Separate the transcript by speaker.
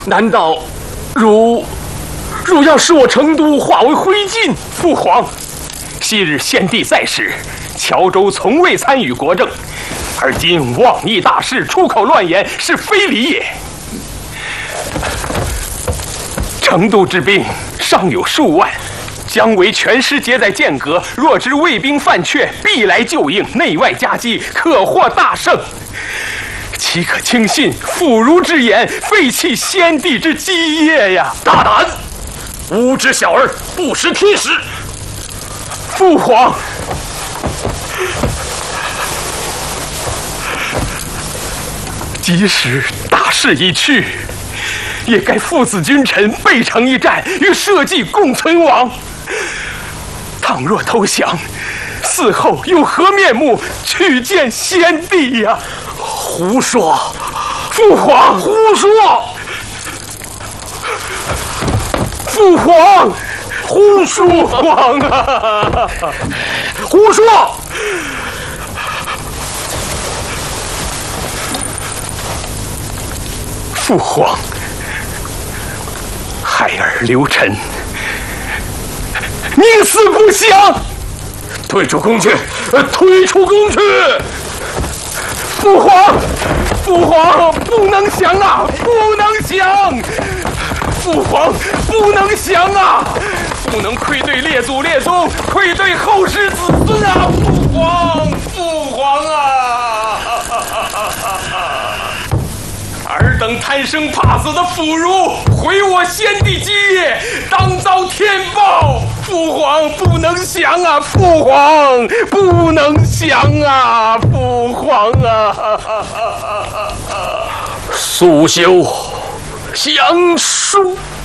Speaker 1: 难道汝要使我成都化为灰烬？父皇，昔日先帝在时，乔州从未参与国政，而今妄议大事，出口乱言，是非礼也。成都之兵尚有数万，姜维全师皆在剑阁，若知魏兵犯阙，必来救应，内外夹击，可获大胜。岂可轻信妇孺之言，废弃先帝之基业呀！
Speaker 2: 大胆！无知小儿，不识天时！
Speaker 1: 父皇，即使大势已去，也该父子君臣背城一战，与社稷共存亡。倘若投降，嗣后有何面目去见先帝呀？
Speaker 2: 胡说！
Speaker 1: 父皇，
Speaker 2: 胡说！
Speaker 1: 父皇，胡说！父皇啊！
Speaker 2: 胡说！
Speaker 1: 父皇，孩儿刘晨宁死不降！
Speaker 2: 退出宫去！退出宫去！
Speaker 1: 父皇，父皇，不能降啊！不能降！父皇，不能降啊！不能愧对列祖列宗，愧对后世子孙啊！父皇，父皇啊！尔等贪生怕死的腐儒，毁我先帝基业，当遭天报！父皇不能降啊！父皇不能降啊！父皇啊！
Speaker 2: 速修降书。